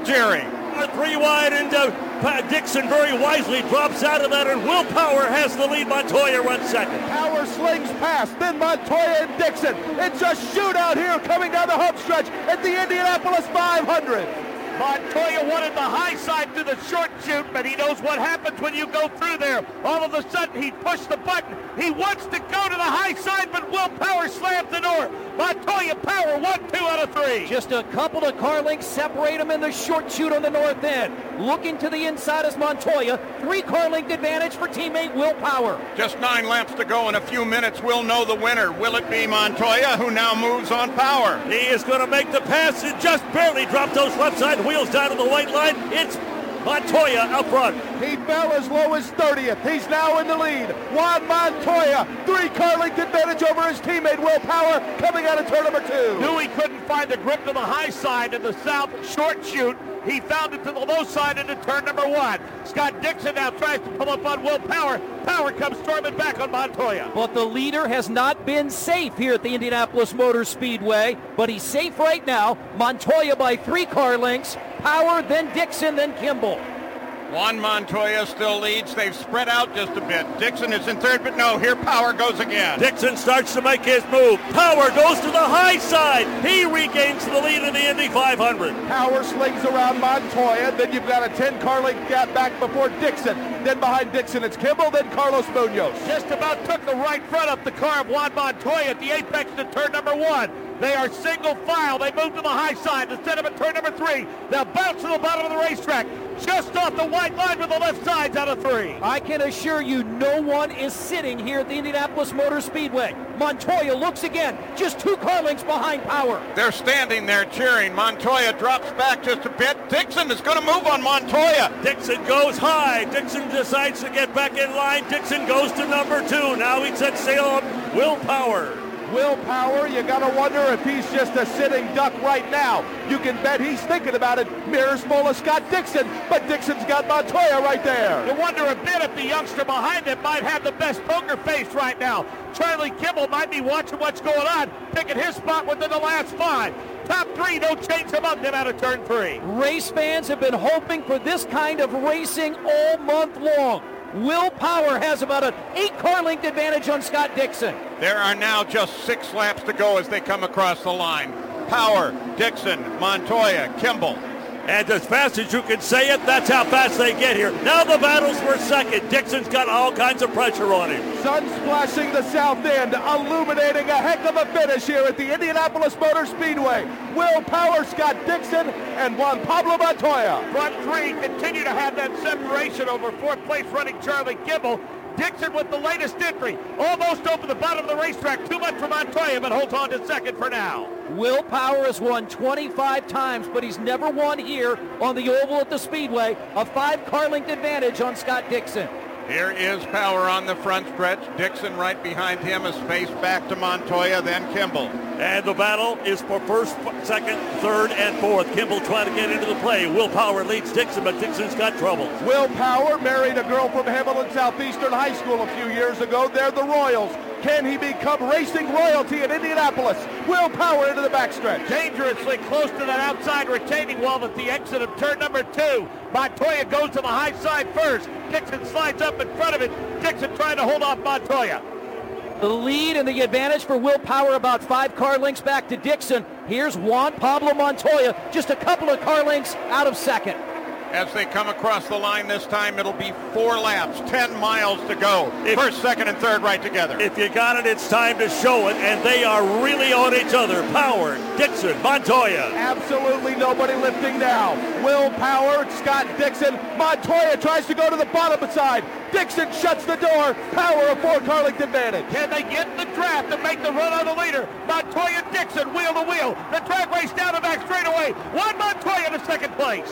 Jerry. 3 wide, and Dixon very wisely drops out of that, and Will Power has the lead. Montoya runs second. Power slings past, then Montoya and Dixon. It's a shootout here coming down the home stretch at the Indianapolis 500. Montoya wanted the high side through the short chute, but he knows what happens when you go through there. All of a sudden, he pushed the button. He wants to go to the high side, but Will Power slams the door. Montoya Power 1, 2 out of 3. Just a couple of car lengths separate him in the short chute on the north end. Looking to the inside is Montoya. 3 car length advantage for teammate Will Power. Just 9 laps to go in a few minutes. We'll know the winner. Will it be Montoya, who now moves on Power? He is going to make the pass and just barely drop those left side wheels down to the white line. It's Montoya up front. He fell as low as 30th. He's now in the lead. Juan Montoya, 3 car length advantage over his teammate Will Power coming out of turn number 2. Knew he couldn't find the grip to the high side in the south short chute. He found it to the low side into turn number 1. Scott Dixon now tries to pull up on Will Power. Power comes storming back on Montoya. But the leader has not been safe here at the Indianapolis Motor Speedway, but he's safe right now. Montoya by 3 car lengths. Power, then Dixon, then Kimball. Juan Montoya still leads. They've spread out just a bit. Dixon is in third, but no, here Power goes again. Dixon starts to make his move. Power goes to the high side. He regains the lead in the Indy 500. Power slings around Montoya. Then you've got a 10 car length gap back before Dixon. Then behind Dixon, it's Kimball, then Carlos Munoz. Just about took the right front up the car of Juan Montoya at the apex to turn number 1. They are single file. They move to the high side instead of at turn number 3. They'll bounce to the bottom of the racetrack. Just off the white line with the left sides out of 3. I can assure you no one is sitting here at the Indianapolis Motor Speedway. Montoya looks again, just 2 car lengths behind Power. They're standing there cheering. Montoya drops back just a bit. Dixon is going to move on Montoya. Dixon goes high. Dixon decides to get back in line. Dixon goes to number 2. Now he sets sail on Will Power. Will Power, you gotta wonder if he's just a sitting duck right now. You can bet he's thinking about it. Mirrors full of Scott Dixon, but Dixon's got Montoya right there. You wonder a bit if the youngster behind him might have the best poker face right now. Charlie Kimball might be watching what's going on, picking his spot within the last 5. Top 3, no change among them out of turn 3. Race fans have been hoping for this kind of racing all month long. Will Power has about an 8 car length advantage on Scott Dixon. There are now just 6 laps to go as they come across the line. Power, Dixon, Montoya, Kimball. And as fast as you can say it, that's how fast they get here. Now the battle's for second. Dixon's got all kinds of pressure on him. Sun splashing the south end, illuminating a heck of a finish here at the Indianapolis Motor Speedway. Will Power, Scott Dixon, and Juan Pablo Montoya. Front 3 continue to have that separation over 4th place running Charlie Kimball. Dixon with the latest entry, almost over the bottom of the racetrack. Too much for Montoya, but holds on to second for now. Will Power has won 25 times, but he's never won here on the oval at the Speedway. A 5 car length advantage on Scott Dixon. Here is Power on the front stretch. Dixon right behind him, a space back to Montoya, then Kimball. And the battle is for first, second, third, and fourth. Kimball trying to get into the play. Will Power leads Dixon, but Dixon's got trouble. Will Power married a girl from Hamilton Southeastern High School a few years ago. They're the Royals. Can he become racing royalty in Indianapolis? Will Power into the backstretch. Dangerously close to that outside retaining wall at the exit of turn number 2. Montoya goes to the high side first. Dixon slides up in front of it. Dixon trying to hold off Montoya. The lead and the advantage for Will Power about 5 car lengths back to Dixon. Here's Juan Pablo Montoya, just a couple of car lengths out of second. As they come across the line this time, it'll be 4 laps, 10 miles to go. First, second, and third right together. If you got it, it's time to show it, and they are really on each other. Power, Dixon, Montoya. Absolutely nobody lifting now. Will Power, Scott Dixon. Montoya tries to go to the bottom side. Dixon shuts the door. Power, a 4 car length advantage. Can they get in the draft and make the run on the leader? Montoya, Dixon, wheel to wheel. The drag race down the back straightaway. Juan Montoya to second place.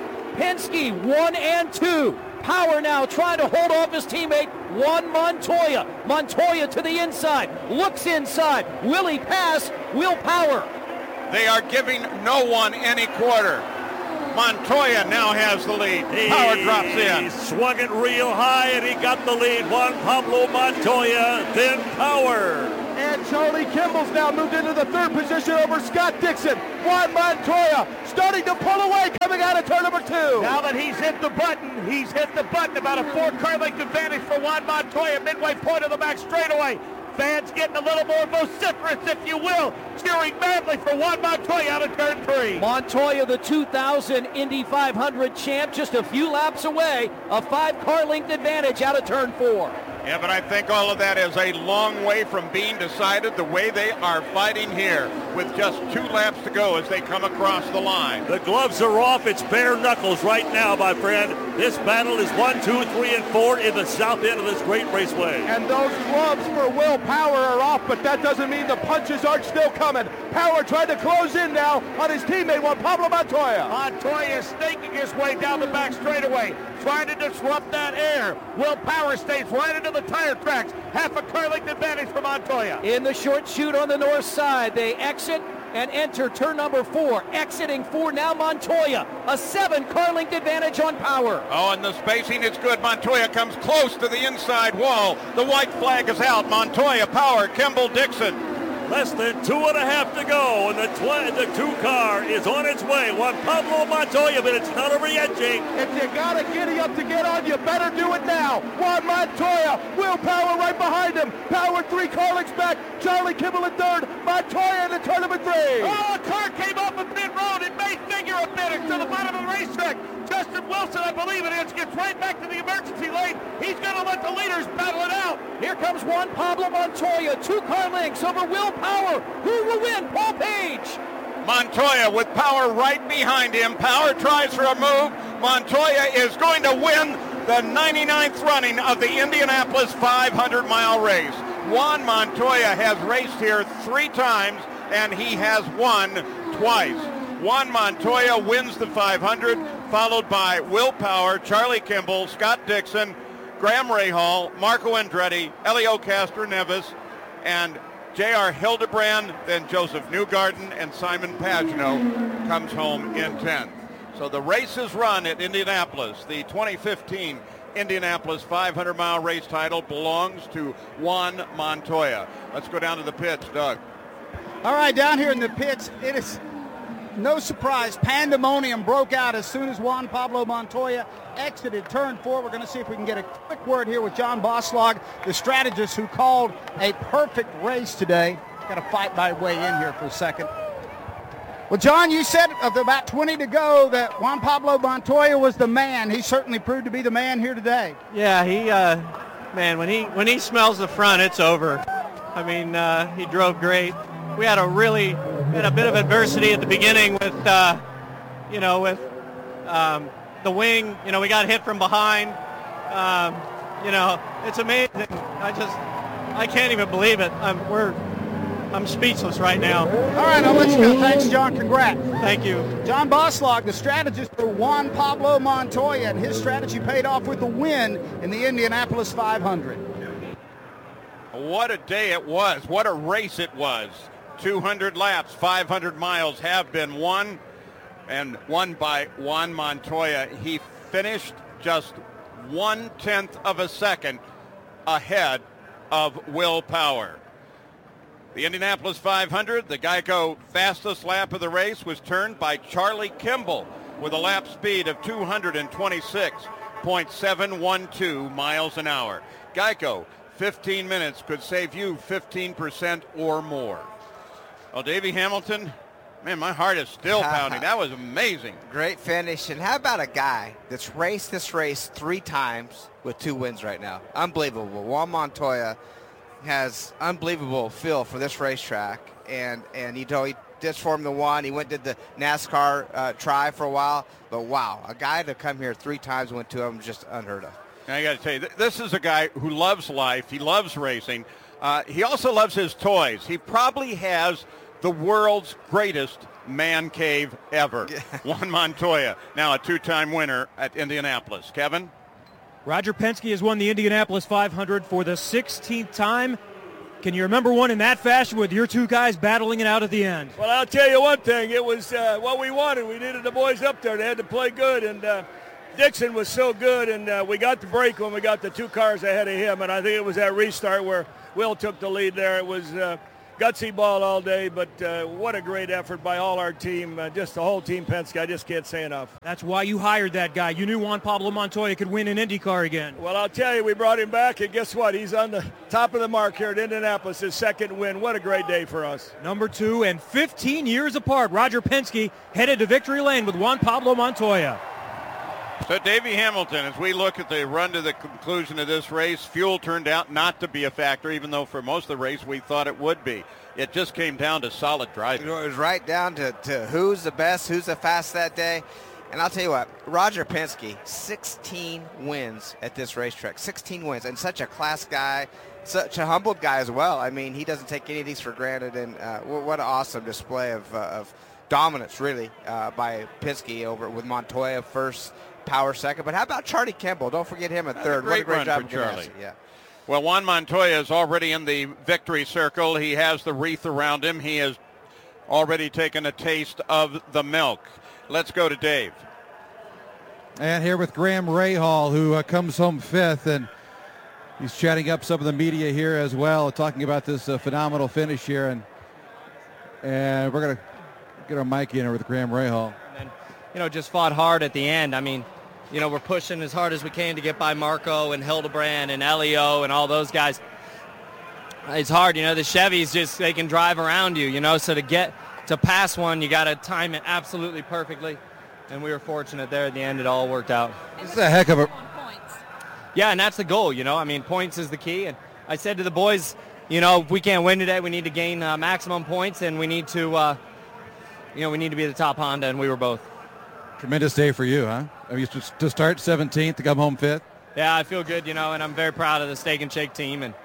Penske 1 and 2. Power now trying to hold off his teammate Juan Montoya. Montoya to the inside, looks inside. Will he pass? Will Power? They are giving no one any quarter. Montoya now has the lead. Power drops in. He swung it real high and he got the lead. Juan Pablo Montoya, then Power. And Charlie Kimball's now moved into the 3rd position over Scott Dixon. Juan Montoya starting to pull away coming out of into turn number 2. Now that he's hit the button, about a 4-car length advantage for Juan Montoya, midway point of the back straightaway. Fans getting a little more vociferous, if you will, cheering madly for Juan Montoya out of turn 3. Montoya, the 2000 Indy 500 champ, just a few laps away, a 5-car length advantage out of turn 4. Yeah, but I think all of that is a long way from being decided the way they are fighting here with just 2 laps to go as they come across the line. The gloves are off. It's bare knuckles right now, my friend. This battle is 1, 2, 3, and 4 in the south end of this great raceway. And those gloves for Will Power are off, but that doesn't mean the punches aren't still coming. Power tried to close in now on his teammate, Juan Pablo Montoya. Montoya snaking his way down the back straightaway, trying to disrupt that air. Will Power stays right into the tire tracks. Half a car length advantage for Montoya. In the short chute on the north side, they exit and enter turn number 4. Exiting 4 now Montoya. A 7-car length advantage on Power. Oh, and the spacing is good. Montoya comes close to the inside wall. The white flag is out. Montoya, Power, Kimball, Dixon. Less than 2.5 to go, and the 2-car is on its way. Juan Pablo Montoya, but it's not over yet, Jake. If you got a giddy up to get on, you better do it now. Juan Montoya, Will Power right behind him. Power 3-car lengths back. Charlie Kimball in 3rd. Montoya in turn number 3. Oh, a car came off of pit road. It may figure a bit to the bottom of the racetrack. Justin Wilson, I believe it is, gets right back to the emergency lane. He's going to let the leaders battle it out. Here comes Juan Pablo Montoya, 2-car lengths over Will Power. Who will win? Paul Page. Montoya with Power right behind him. Power tries for a move. Montoya is going to win the 99th running of the Indianapolis 500-mile race. Juan Montoya has raced here 3 times, and he has won twice. Juan Montoya wins the 500, followed by Will Power, Charlie Kimball, Scott Dixon, Graham Rahal, Marco Andretti, Elio Castroneves, and J.R. Hildebrand, then Joseph Newgarden, and Simon Pagenaud comes home in 10th. So the race is run at Indianapolis. The 2015 Indianapolis 500-mile race title belongs to Juan Montoya. Let's go down to the pits, Doug. All right, down here in the pits, it is no surprise. Pandemonium broke out as soon as Juan Pablo Montoya exited turn 4. We're going to see if we can get a quick word here with John Boslog, the strategist who called a perfect race today. Got to fight my way in here for a second. Well, John, you said of about 20 to go that Juan Pablo Montoya was the man. He certainly proved to be the man here today. Yeah, man, when he smells the front, it's over. I mean, he drove great. We had a bit of adversity at the beginning with the wing. We got hit from behind. It's amazing. I can't even believe it. I'm speechless right now. All right, I'll let you go. Thanks, John. Congrats. Thank you. John Boslog, the strategist for Juan Pablo Montoya, and his strategy paid off with the win in the Indianapolis 500. What a day it was. What a race it was. 200 laps, 500 miles have been won, and won by Juan Montoya. He finished just 1/10 of a second ahead of Will Power. The Indianapolis 500, the Geico fastest lap of the race, was turned by Charlie Kimball with a lap speed of 226.712 miles an hour. Geico, 15 minutes could save you 15% or more. Well, Davey Hamilton, man, my heart is still pounding. That was amazing. Great finish. And how about a guy that's raced this race 3 times with 2 wins right now? Unbelievable. Juan Montoya has unbelievable feel for this racetrack, and he did Formula One. He went did the NASCAR try for a while, but wow, a guy to come here 3 times and win 2 of them, just unheard of. I got to tell you, this is a guy who loves life. He loves racing. He also loves his toys. He probably has the world's greatest man cave ever. Juan Montoya, now a 2-time winner at Indianapolis. Kevin? Roger Penske has won the Indianapolis 500 for the 16th time. Can you remember one in that fashion with your 2 guys battling it out at the end? Well, I'll tell you one thing. It was what we wanted. We needed the boys up there. They had to play good, and Dixon was so good, and we got the break when we got the 2 cars ahead of him, and I think it was that restart where Will took the lead there. It was gutsy ball all day, but what a great effort by all our team, just the whole team Penske. I just can't say enough. That's why you hired that guy. You knew Juan Pablo Montoya could win an IndyCar again. Well, I'll tell you, we brought him back, and guess what? He's on the top of the mark here at Indianapolis, his second win. What a great day for us. Number 2 and 15 years apart. Roger Penske headed to victory lane with Juan Pablo Montoya. So Davey Hamilton, as we look at the run to the conclusion of this race, fuel turned out not to be a factor, even though for most of the race we thought it would be. It just came down to solid driving. It was right down to who's the best, who's the fastest that day. And I'll tell you what, Roger Penske, 16 wins at this racetrack, 16 wins, and such a class guy, such a humble guy as well. I mean, he doesn't take any of these for granted, and what an awesome display of dominance, really, by Penske over with Montoya first, Power second. But how about Charlie Kimball? Don't forget him at third. What a great job run for Charlie. Yeah. Well, Juan Montoya is already in the victory circle. He has the wreath around him. He has already taken a taste of the milk. Let's go to Dave. And here with Graham Rahal, who comes home fifth, and he's chatting up some of the media here as well, talking about this phenomenal finish here. And we're going to get our mic in here with Graham Rahal. And, just fought hard at the end. I mean, we're pushing as hard as we can to get by Marco and Hildebrand and Elio and all those guys. It's hard, the Chevys they can drive around you, so to pass one, you got to time it absolutely perfectly. And we were fortunate there at the end. It all worked out. This is a heck of a... Yeah, and that's the goal, I mean, points is the key. And I said to the boys, if we can't win today, we need to gain maximum points, and we need to, we need to be the top Honda, and we were both. Tremendous day for you, huh? I mean, to start 17th, to come home fifth. Yeah, I feel good, and I'm very proud of the Steak and Shake team, and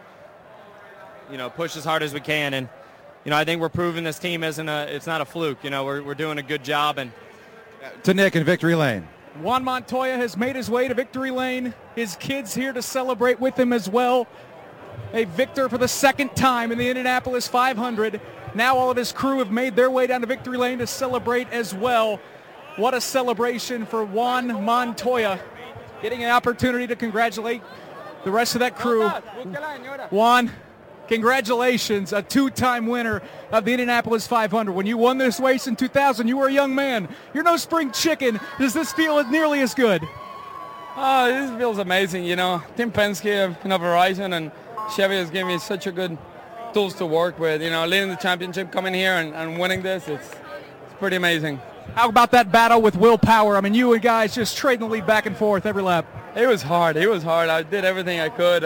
push as hard as we can. And I think we're proving this team it's not a fluke. We're doing a good job. And to Nick in victory lane. Juan Montoya has made his way to victory lane. His kids here to celebrate with him as well. A victor for the second time in the Indianapolis 500. Now all of his crew have made their way down to victory lane to celebrate as well. What a celebration for Juan Montoya. Getting an opportunity to congratulate the rest of that crew. Juan, congratulations, a two-time winner of the Indianapolis 500. When you won this race in 2000, you were a young man. You're no spring chicken. Does this feel nearly as good? Oh, this feels amazing, Team Penske, Verizon and Chevy has given me such a good tools to work with. Leading the championship, coming here and winning this, it's pretty amazing. How about that battle with Will Power? I mean, you and guys just trading the lead back and forth every lap. It was hard. I did everything I could.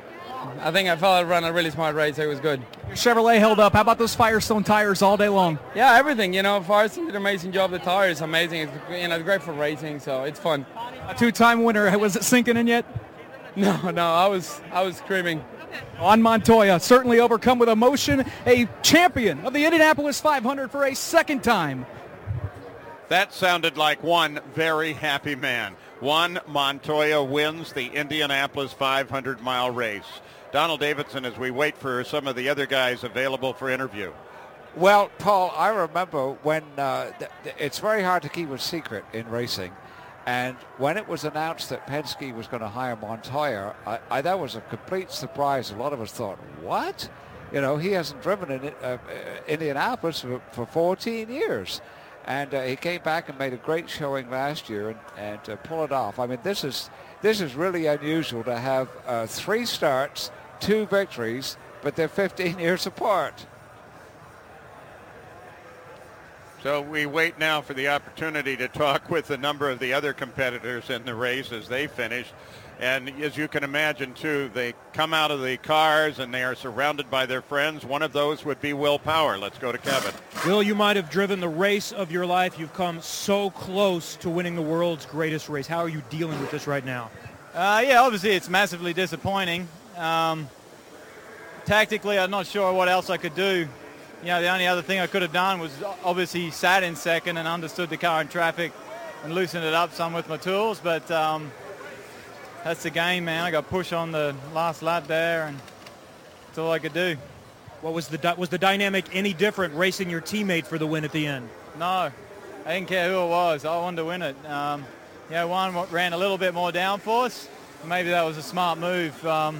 I think I felt I ran a really smart race. It was good. Your Chevrolet held up. How about those Firestone tires all day long? Yeah, everything. Firestone did an amazing job. The tire is amazing. It's great for racing, so it's fun. A two-time winner. Was it sinking in yet? No. I was screaming. Juan Montoya, certainly overcome with emotion, a champion of the Indianapolis 500 for a second time. That sounded like one very happy man. Juan Montoya wins the Indianapolis 500-mile race. Donald Davidson, as we wait for some of the other guys available for interview. Well, Paul, I remember when it's very hard to keep a secret in racing. And when it was announced that Penske was going to hire Montoya, that was a complete surprise. A lot of us thought, what? He hasn't driven in Indianapolis for 14 years. And he came back and made a great showing last year and pull it off. I mean, this is really unusual to have 3 starts, 2 victories, but they're 15 years apart. So we wait now for the opportunity to talk with a number of the other competitors in the race as they finish. And as you can imagine, too, they come out of the cars and they are surrounded by their friends. One of those would be Will Power. Let's go to Kevin. Will, you might have driven the race of your life. You've come so close to winning the world's greatest race. How are you dealing with this right now? Yeah, obviously it's massively disappointing. Tactically, I'm not sure what else I could do. The only other thing I could have done was obviously sat in second and understood the car and traffic and loosened it up some with my tools, but that's the game, man. I got pushed on the last lap there, and that's all I could do. What was the dynamic any different racing your teammate for the win at the end? No, I didn't care who it was. I wanted to win it. One ran a little bit more downforce. Maybe that was a smart move.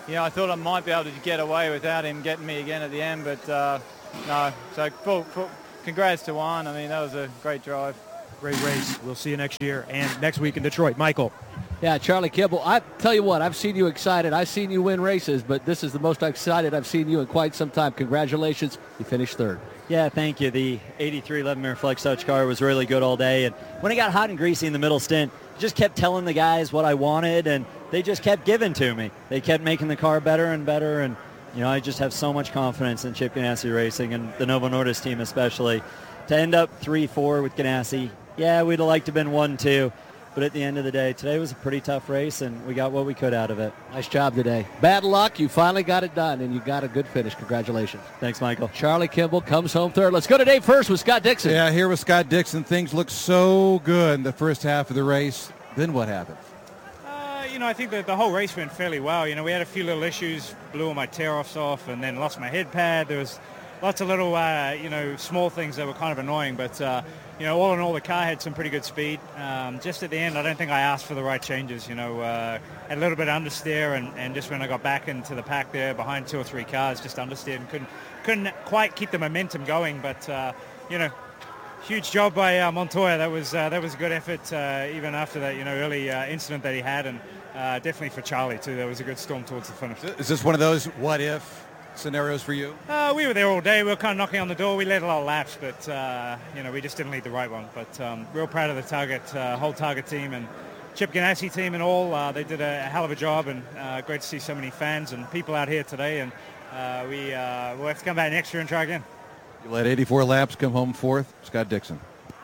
I thought I might be able to get away without him getting me again at the end, but no. So congrats to Juan. I mean, that was a great drive. Great race. We'll see you next year and next week in Detroit. Michael. Yeah, Charlie Kimball, I tell you what, I've seen you excited. I've seen you win races, but this is the most excited I've seen you in quite some time. Congratulations. You finished third. Yeah, thank you. The 83 11-mirror flex touch car was really good all day. And when it got hot and greasy in the middle stint, I just kept telling the guys what I wanted, and they just kept giving to me. They kept making the car better and better. And, I just have so much confidence in Chip Ganassi Racing and the Novo Nordisk team especially. To end up 3-4 with Ganassi, yeah, we'd have liked to have been 1-2. But at the end of the day, today was a pretty tough race, and we got what we could out of it. Nice job today. Bad luck. You finally got it done, and you got a good finish. Congratulations. Thanks, Michael. Charlie Kimball comes home third. Let's go to Dave first with Scott Dixon. Yeah, here with Scott Dixon. Things looked so good in the first half of the race. Then what happened? I think that the whole race went fairly well. We had a few little issues, blew all my tear-offs off, and then lost my head pad. There was lots of little, small things that were kind of annoying, but all in all, the car had some pretty good speed. Just at the end, I don't think I asked for the right changes. Had a little bit of understeer, and just when I got back into the pack there behind 2 or 3 cars, just understeered and couldn't quite keep the momentum going. But huge job by Montoya. That was a good effort, even after that early incident that he had, and definitely for Charlie too. That was a good storm towards the finish. Is this one of those what-if scenarios for you? We were there all day. We were kind of knocking on the door. We led a lot of laps, but we just didn't lead the right one. But real proud of the Target, whole Target team and Chip Ganassi team and all. They did a hell of a job, and great to see so many fans and people out here today. And we'll have to come back next year and try again. You led 84 laps, come home fourth. Scott Dixon.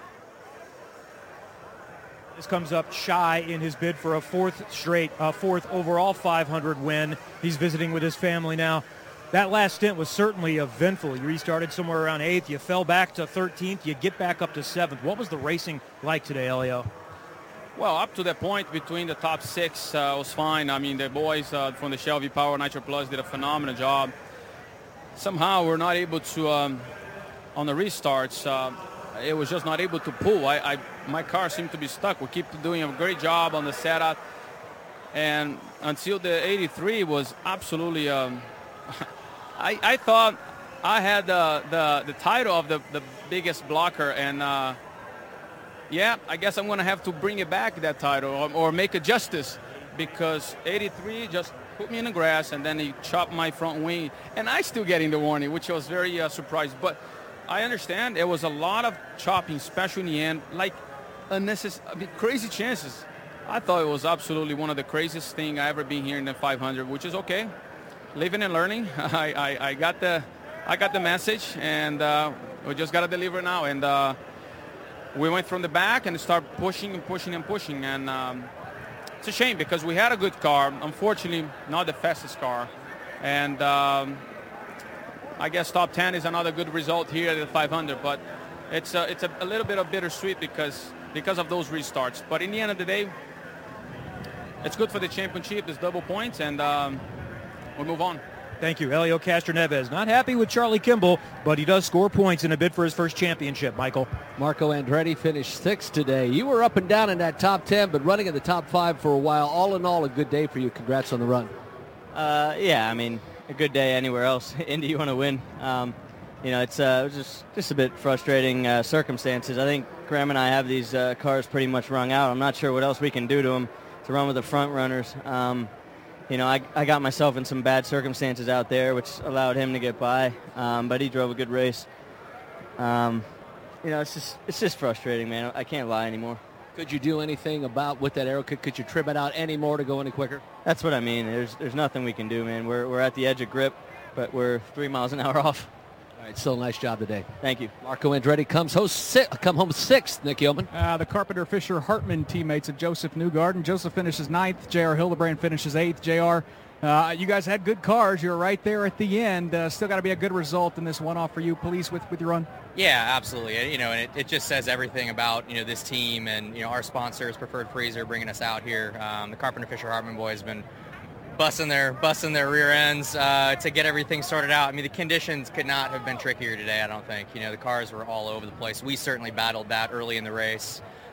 This comes up shy in his bid for a fourth overall 500 win. He's visiting with his family now. That last stint was certainly eventful. You restarted somewhere around 8th. You fell back to 13th. You get back up to 7th. What was the racing like today, Elio? Well, up to that point between the top 6 was fine. I mean, the boys from the Shelby Power Nitro Plus did a phenomenal job. Somehow we're not able to, on the restarts, it was just not able to pull. My car seemed to be stuck. We keep doing a great job on the setup. And until the 83 was absolutely... I thought I had the title of the biggest blocker, and I guess I'm going to have to bring it back, that title, or make it justice, because 83 just put me in the grass, and then he chopped my front wing, and I still getting the warning, which I was very surprised. But I understand there was a lot of chopping, especially in the end, like unnecessary, crazy chances. I thought it was absolutely one of the craziest things I ever been here in the 500, which is okay. Living and learning. I got the message, and we just got to deliver now. And we went from the back and started pushing and pushing and pushing. And it's a shame because we had a good car. Unfortunately, not the fastest car. And I guess top 10 is another good result here at the 500. But it's a little bit of bittersweet because of those restarts. But in the end of the day, it's good for the championship. There's double points, and we'll move on. Thank you. Elio Castroneves. Not happy with Charlie Kimball, but he does score points in a bid for his first championship, Michael. Marco Andretti finished 6th today. You were up and down in that top 10, but running in the top 5 for a while. All in all, a good day for you. Congrats on the run. Yeah, I mean, a good day anywhere else. Indy, you want to win. It's just a bit frustrating circumstances. I think Graham and I have these cars pretty much wrung out. I'm not sure what else we can do to them to run with the front runners. I got myself in some bad circumstances out there, which allowed him to get by, but he drove a good race. It's just frustrating, man. I can't lie anymore. Could you do anything about with that aero kit? Could you trim it out any more to go any quicker? That's what I mean. There's nothing we can do, man. We're at the edge of grip, but we're 3 miles an hour off. All right, still a nice job today. Thank you. Marco Andretti come home 6th, Nick Yeoman. The Carpenter Fisher Hartman teammates of Joseph Newgarden. Joseph finishes 9th. J.R. Hildebrand finishes 8th. J.R., you guys had good cars. You were right there at the end. Still got to be a good result in this one-off for you. Pleased with your run? Yeah, absolutely. And it just says everything about this team and our sponsors, Preferred Freezer, bringing us out here. The Carpenter Fisher Hartman boys have been busting their rear ends to get everything sorted out. I mean, the conditions could not have been trickier today, I don't think. The cars were all over the place. We certainly battled that early in the race.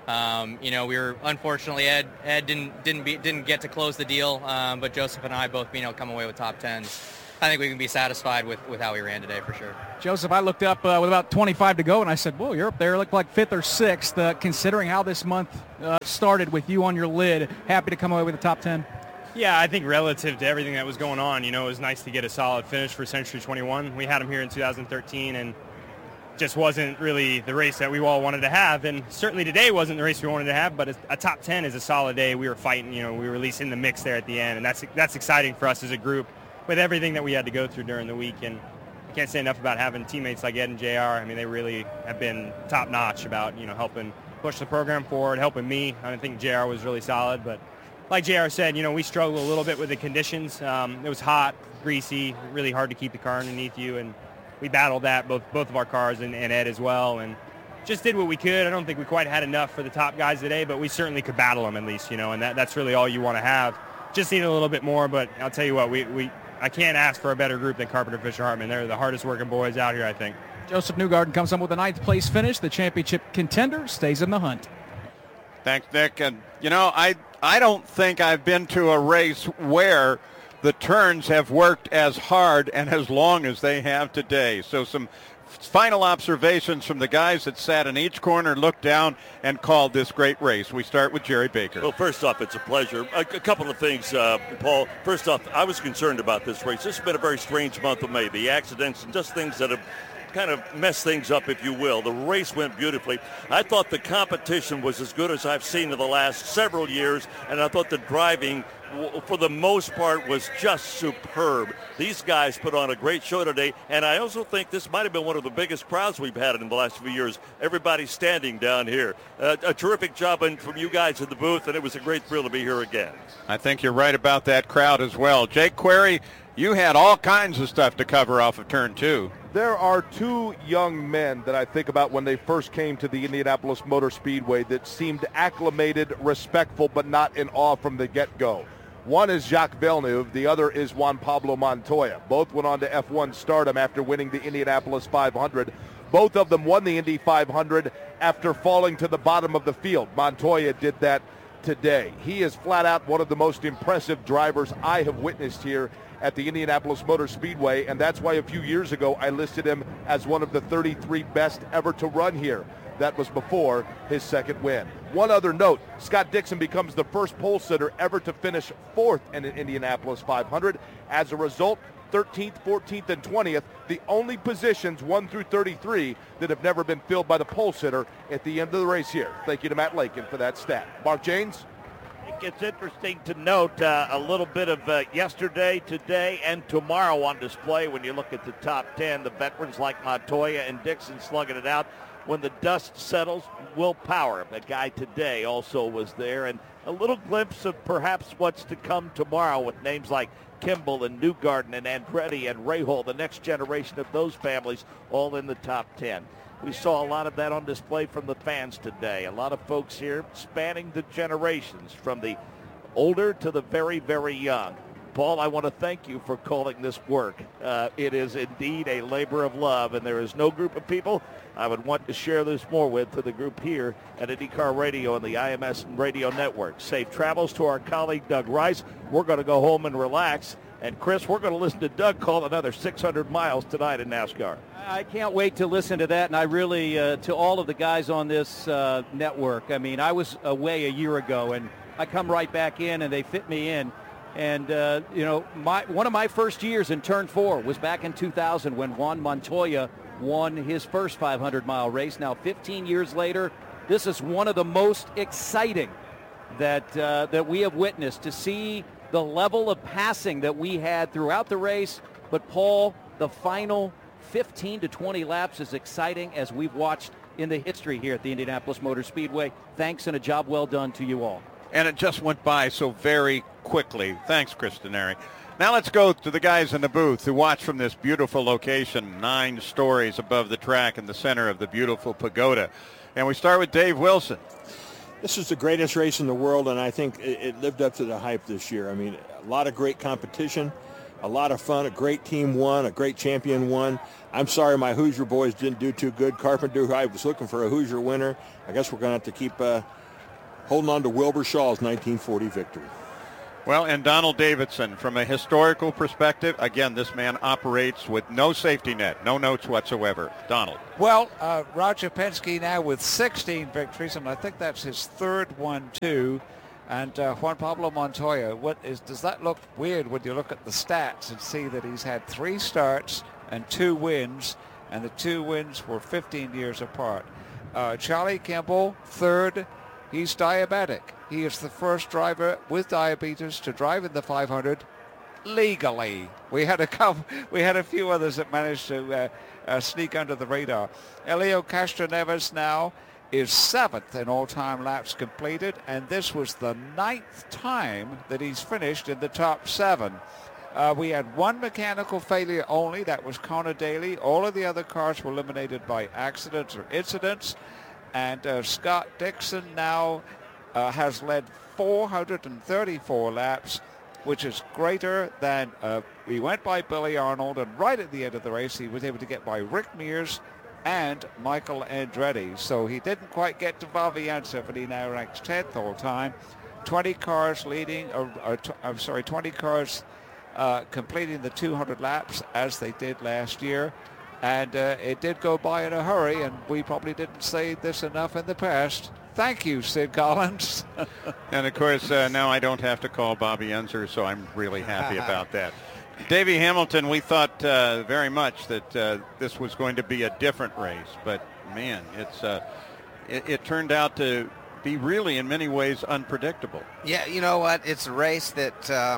We were unfortunately Ed didn't get to close the deal, but Joseph and I both being able to come away with top 10s. I think we can be satisfied with how we ran today for sure. Joseph, I looked up with about 25 to go, and I said, whoa, you're up there. Looked like 5th or 6th, considering how this month started with you on your lid. Happy to come away with the top 10. Yeah, I think relative to everything that was going on, it was nice to get a solid finish for Century 21. We had them here in 2013, and just wasn't really the race that we all wanted to have. And certainly today wasn't the race we wanted to have, but a top 10 is a solid day. We were fighting, we were at least in the mix there at the end, and that's exciting for us as a group with everything that we had to go through during the week. And I can't say enough about having teammates like Ed and JR. I mean, they really have been top-notch about, helping push the program forward, helping me. I think JR was really solid, but like JR said, we struggled a little bit with the conditions. It was hot, greasy, really hard to keep the car underneath you, and we battled that, both of our cars and Ed as well, and just did what we could. I don't think we quite had enough for the top guys today, but we certainly could battle them at least, and that's really all you want to have. Just need a little bit more, but I'll tell you what, I can't ask for a better group than Carpenter Fisher Hartman. They're the hardest working boys out here, I think. Joseph Newgarden comes up with a 9th place finish. The championship contender stays in the hunt. Thanks, Nick. And, I don't think I've been to a race where the turns have worked as hard and as long as they have today. So some final observations from the guys that sat in each corner, looked down, and called this great race. We start with Jerry Baker. Well, first off, it's a pleasure. A couple of things, Paul. First off, I was concerned about this race. This has been a very strange month of May. The accidents and just things that have kind of mess things up, if you will. The race went beautifully. I thought the competition was as good as I've seen in the last several years, and I thought the driving, for the most part, was just superb. These guys put on a great show today, and I also think this might have been one of the biggest crowds we've had in the last few years. Everybody standing down here. A terrific job from you guys in the booth, and it was a great thrill to be here again. I think you're right about that crowd as well. Jake Query, you had all kinds of stuff to cover off of turn 2. There are 2 young men that I think about when they first came to the Indianapolis Motor Speedway that seemed acclimated, respectful, but not in awe from the get-go. One is Jacques Villeneuve. The other is Juan Pablo Montoya. Both went on to F1 stardom after winning the Indianapolis 500. Both of them won the Indy 500 after falling to the bottom of the field. Montoya did that today. He is flat out one of the most impressive drivers I have witnessed here at the Indianapolis Motor Speedway, and that's why a few years ago I listed him as one of the 33 best ever to run here. That was before his second win. One other note, Scott Dixon becomes the first pole sitter ever to finish 4th in an Indianapolis 500. As a result, 13th, 14th, and 20th, the only positions 1 through 33 that have never been filled by the pole sitter at the end of the race here. Thank you to Matt Lakin for that stat. Mark Janes? It's interesting to note a little bit of yesterday, today, and tomorrow on display when you look at the top 10. The veterans like Montoya and Dixon slugging it out. When the dust settles, Will Power, the guy today, also was there. And a little glimpse of perhaps what's to come tomorrow with names like Kimball and Newgarden and Andretti and Rahal, the next generation of those families, all in the top 10. We saw a lot of that on display from the fans today. A lot of folks here spanning the generations, from the older to the very, very young. Paul, I want to thank you for calling this work. It is indeed a labor of love, and there is no group of people I would want to share this more with than the group here at IndyCar Radio and the IMS Radio Network. Safe travels to our colleague Doug Rice. We're going to go home and relax. And, Chris, we're going to listen to Doug call another 600 miles tonight in NASCAR. I can't wait to listen to that, and I really, to all of the guys on this network, I mean, I was away a year ago, and I come right back in, and they fit me in. And, one of my first years in Turn 4 was back in 2000 when Juan Montoya won his first 500-mile race. Now, 15 years later, this is one of the most exciting that we have witnessed, to see the level of passing that we had throughout the race. But, Paul, the final 15 to 20 laps is exciting as we've watched in the history here at the Indianapolis Motor Speedway. Thanks, and a job well done to you all. And it just went by so very quickly. Thanks, Chris Denari. Now let's go to the guys in the booth who watch from this beautiful location, 9 stories above the track in the center of the beautiful pagoda. And we start with Dave Wilson. This is the greatest race in the world, and I think it lived up to the hype this year. I mean, a lot of great competition, a lot of fun. A great team won, a great champion won. I'm sorry my Hoosier boys didn't do too good. Carpenter, I was looking for a Hoosier winner. I guess we're going to have to keep holding on to Wilbur Shaw's 1940 victory. Well, and Donald Davidson, from a historical perspective, again, this man operates with no safety net, no notes whatsoever. Donald. Well, Roger Penske now with 16 victories, and I think that's his third one too. And Juan Pablo Montoya, does that look weird when you look at the stats and see that he's had 3 starts and 2 wins, and the 2 wins were 15 years apart. Charlie Kimball, third. He's diabetic. He is the first driver with diabetes to drive in the 500 legally. We had a few others that managed to sneak under the radar. Elio Castroneves now is 7th in all-time laps completed, and this was the 9th time that he's finished in the top 7. We had 1 mechanical failure only. That was Connor Daly. All of the other cars were eliminated by accidents or incidents. And Scott Dixon now has led 434 laps, which is greater than we went by Billy Arnold, and right at the end of the race he was able to get by Rick Mears and Michael Andretti. So he didn't quite get to Valvianza, but he now ranks 10th all time. 20 cars leading, 20 cars completing the 200 laps as they did last year. And it did go by in a hurry, and we probably didn't say this enough in the past. Thank you, Sid Collins. And, of course, now I don't have to call Bobby Unser, so I'm really happy about that. Davey Hamilton, we thought very much that this was going to be a different race. But, man, it turned out to be really, in many ways, unpredictable. Yeah, you know what? It's a race that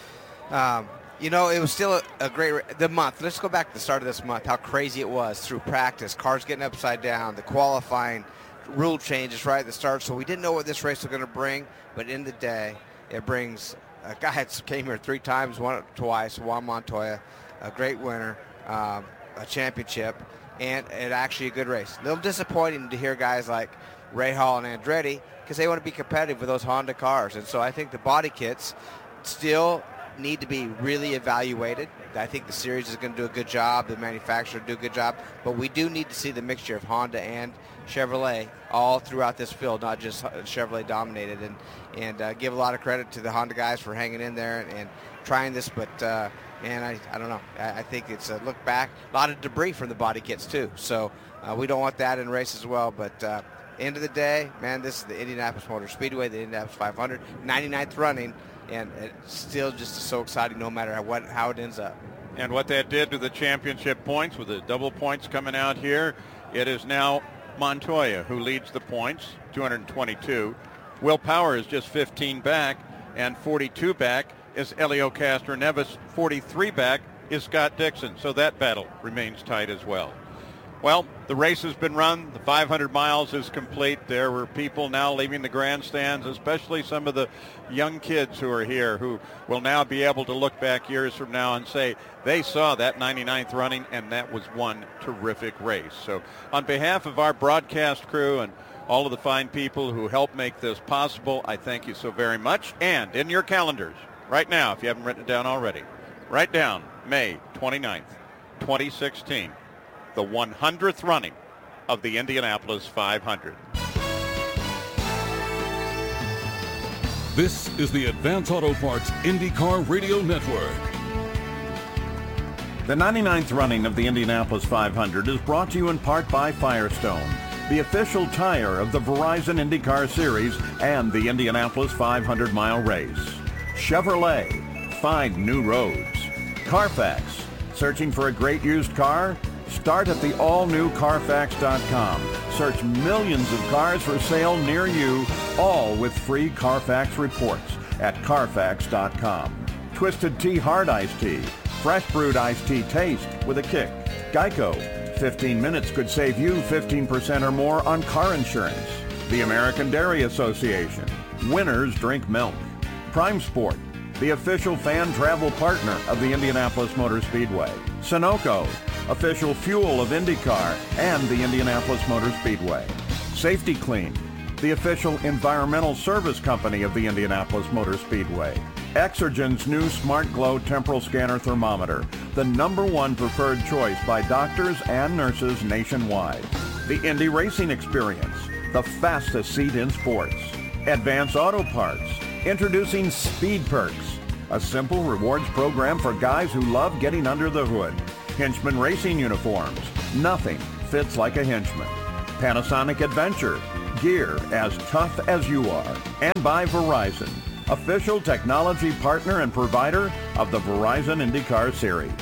it was still a great the month. Let's go back to the start of this month, how crazy it was through practice, cars getting upside down, the qualifying, rule changes right at the start. So we didn't know what this race was going to bring, but in the day, it brings a guy that came here 3 times, won it twice, Juan Montoya, a great winner, a championship, and actually a good race. A little disappointing to hear guys like Ray Hall and Andretti because they want to be competitive with those Honda cars. And so I think the body kits still need to be really evaluated. I think the series is going to do a good job, the manufacturer do a good job, but we do need to see the mixture of Honda and Chevrolet all throughout this field, not just Chevrolet dominated, and give a lot of credit to the Honda guys for hanging in there and trying this, but I don't know. I think it's a look back, a lot of debris from the body kits too, so we don't want that in race as well, but end of the day, man, this is the Indianapolis Motor Speedway, the Indianapolis 500, 99th running, and it's still just so exciting no matter how it ends up. And what that did to the championship points with the double points coming out here, it is now Montoya who leads the points, 222. Will Power is just 15 back, and 42 back is Elio Castroneves. 43 back is Scott Dixon. So that battle remains tight as well. Well, the race has been run. The 500 miles is complete. There were people now leaving the grandstands, especially some of the young kids who are here who will now be able to look back years from now and say they saw that 99th running, and that was one terrific race. So on behalf of our broadcast crew and all of the fine people who helped make this possible, I thank you so very much. And in your calendars, right now, if you haven't written it down already, write down May 29th, 2016. The 100th running of the Indianapolis 500. This is the Advance Auto Parts IndyCar Radio Network. The 99th running of the Indianapolis 500 is brought to you in part by Firestone, the official tire of the Verizon IndyCar Series and the Indianapolis 500-mile race. Chevrolet, find new roads. Carfax, searching for a great used car? Start at the all-new Carfax.com. Search millions of cars for sale near you, all with free Carfax reports at Carfax.com. Twisted Tea Hard Iced Tea. Fresh brewed iced tea taste with a kick. Geico. 15 minutes could save you 15% or more on car insurance. The American Dairy Association. Winners drink milk. Prime Sport, the official fan travel partner of the Indianapolis Motor Speedway. Sunoco, official fuel of IndyCar and the Indianapolis Motor Speedway. Safety Clean, the official environmental service company of the Indianapolis Motor Speedway. Exergen's new Smart Glow temporal scanner thermometer, the #1 preferred choice by doctors and nurses nationwide. The Indy Racing Experience, the fastest seat in sports. Advance Auto Parts, introducing Speed Perks, a simple rewards program for guys who love getting under the hood. Hinchman Racing Uniforms, nothing fits like a Hinchman. Panasonic Adventure, gear as tough as you are. And by Verizon, official technology partner and provider of the Verizon IndyCar Series.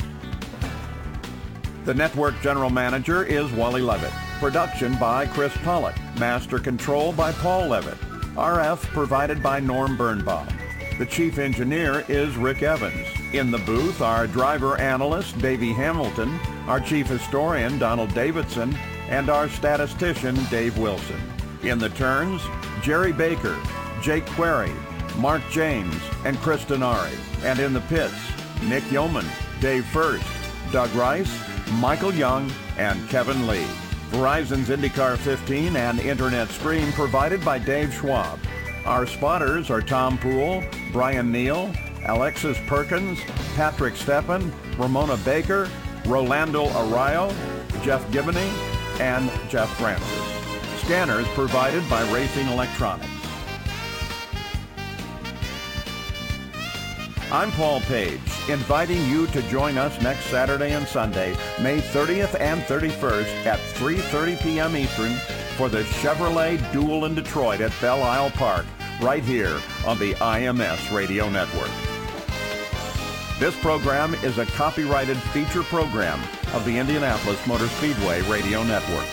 The network general manager is Wally Levitt. Production by Chris Pollock. Master control by Paul Levitt. RF provided by Norm Birnbaum. The chief engineer is Rick Evans. In the booth, our driver analyst, Davey Hamilton, our chief historian, Donald Davidson, and our statistician, Dave Wilson. In the turns, Jerry Baker, Jake Query, Mark James, and Chris Denari. And in the pits, Nick Yeoman, Dave First, Doug Rice, Michael Young, and Kevin Lee. Verizon's IndyCar 15 and internet stream provided by Dave Schwab. Our spotters are Tom Poole, Brian Neal, Alexis Perkins, Patrick Steppen, Ramona Baker, Rolando Arroyo, Jeff Gibney, and Jeff Francis. Scanners provided by Racing Electronics. I'm Paul Page, inviting you to join us next Saturday and Sunday, May 30th and 31st at 3:30 p.m. Eastern for the Chevrolet Duel in Detroit at Belle Isle Park, right here on the IMS Radio Network. This program is a copyrighted feature program of the Indianapolis Motor Speedway Radio Network.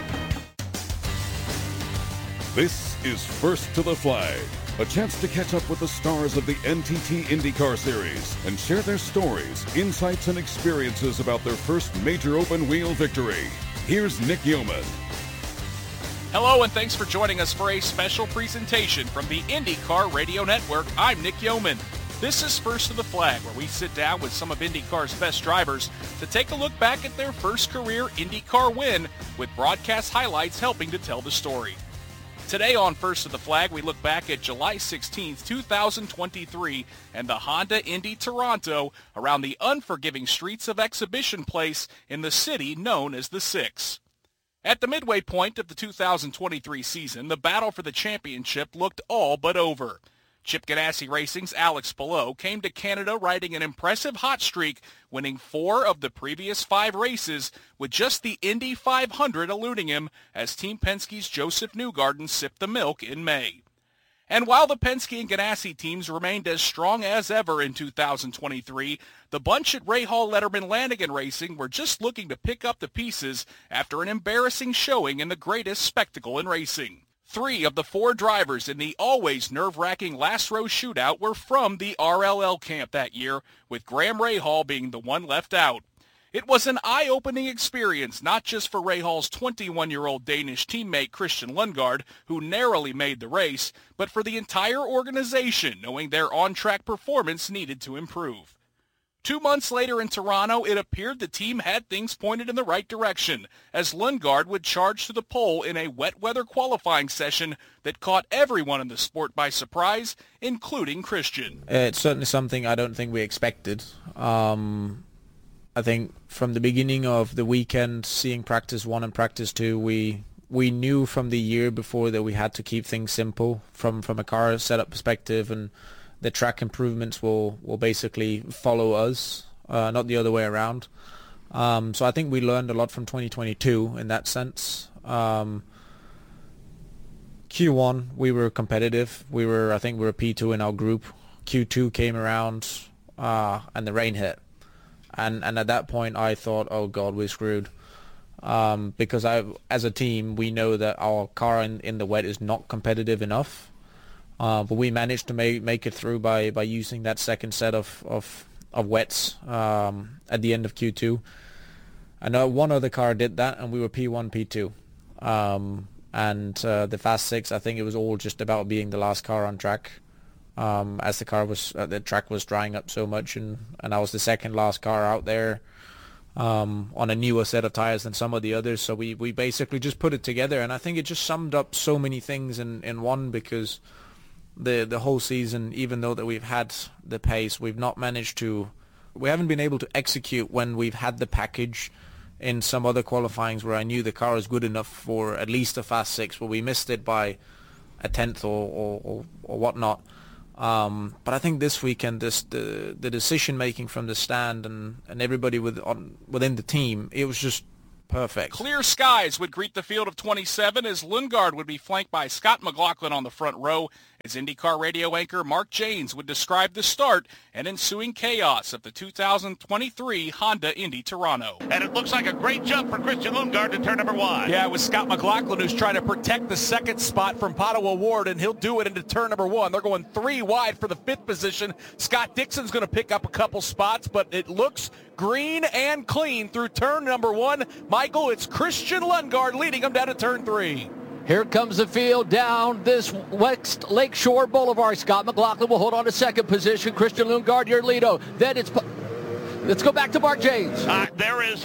This is First to the Flag, a chance to catch up with the stars of the NTT IndyCar Series and share their stories, insights, and experiences about their first major open-wheel victory. Here's Nick Yeoman. Hello, and thanks for joining us for a special presentation from the IndyCar Radio Network. I'm Nick Yeoman. This is First to the Flag, where we sit down with some of IndyCar's best drivers to take a look back at their first career IndyCar win, with broadcast highlights helping to tell the story. Today on First to the Flag, we look back at July 16, 2023, and the Honda Indy Toronto around the unforgiving streets of Exhibition Place in the city known as the Six. At the midway point of the 2023 season, the battle for the championship looked all but over. Chip Ganassi Racing's Alex Palou came to Canada riding an impressive hot streak, winning 4 of the previous 5 races, with just the Indy 500 eluding him as Team Penske's Joseph Newgarden sipped the milk in May. And while the Penske and Ganassi teams remained as strong as ever in 2023, the bunch at Rahal Letterman Lanigan Racing were just looking to pick up the pieces after an embarrassing showing in the greatest spectacle in racing. 3 of the 4 drivers in the always nerve-wracking last row shootout were from the RLL camp that year, with Graham Rahal being the one left out. It was an eye-opening experience, not just for Rahal's 21-year-old Danish teammate Christian Lundgaard, who narrowly made the race, but for the entire organization, knowing their on-track performance needed to improve. 2 months later in Toronto, it appeared the team had things pointed in the right direction, as Lundgaard would charge to the pole in a wet-weather qualifying session that caught everyone in the sport by surprise, including Christian. It's certainly something I don't think we expected. I think from the beginning of the weekend, seeing practice 1 and practice 2, we knew from the year before that we had to keep things simple from a car setup perspective, and the track improvements will basically follow us, not the other way around. So I think we learned a lot from 2022 in that sense. Q1, we were competitive. I think we were P2 in our group. Q2 came around, and the rain hit. And at that point, I thought, oh, God, we're screwed. Because as a team, we know that our car in the wet is not competitive enough. But we managed to make it through by using that second set of wets at the end of Q2. I know one other car did that, and we were P1, P2. And the Fast 6, I think it was all just about being the last car on track, as the track was drying up so much, and I was the second last car out there on a newer set of tires than some of the others. So we basically just put it together, and I think it just summed up so many things in one, because the whole season, even though that we've had the pace, we haven't been able to execute when we've had the package in some other qualifyings where I knew the car was good enough for at least a fast 6, but we missed it by a tenth or whatnot. But I think this weekend, the decision making from the stand and everybody within the team, it was just perfect. Clear skies would greet the field of 27 as Lundgaard would be flanked by Scott McLaughlin on the front row, as IndyCar radio anchor Mark Janes would describe the start and ensuing chaos of the 2023 Honda Indy Toronto. And it looks like a great jump for Christian Lundgaard to turn number 1. Yeah, it was Scott McLaughlin who's trying to protect the second spot from Pato O'Ward, and he'll do it into turn number 1. They're going 3 wide for the 5th position. Scott Dixon's going to pick up a couple spots, but it looks green and clean through turn number 1. Michael, it's Christian Lundgaard leading him down to turn 3. Here comes the field down this West Lakeshore Boulevard. Scott McLaughlin will hold on to second position. Christian Lundgaard, your leader. Then let's go back to Mark James. There is a